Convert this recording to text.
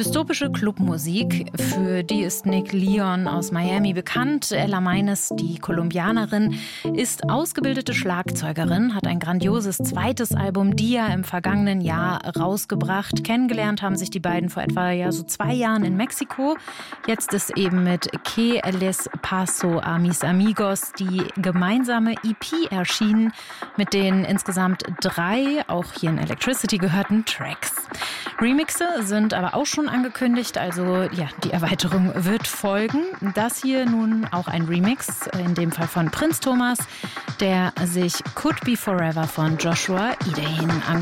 Dystopische Clubmusik, für die ist Nick Leon aus Miami bekannt. Ella Meines, die Kolumbianerin, ist ausgebildete Schlagzeugerin, hat ein grandioses zweites Album Dia im vergangenen Jahr rausgebracht. Kennengelernt haben sich die beiden vor etwa so 2 Jahren in Mexiko. Jetzt ist eben mit Que les paso a mis amigos die gemeinsame EP erschienen mit den insgesamt 3, auch hier in Electricity gehörten Tracks. Remixe sind aber auch schon angekündigt, also ja, die Erweiterung wird folgen. Das hier nun auch ein Remix, in dem Fall von Prinz Thomas, der sich Could Be Forever von Joshua Idehin angeht.